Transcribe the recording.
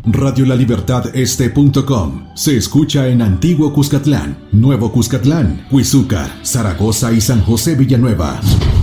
Radio La Libertad Este.com. Se escucha en Antiguo Cuscatlán, Nuevo Cuscatlán, Huizúcar, Zaragoza y San José Villanueva.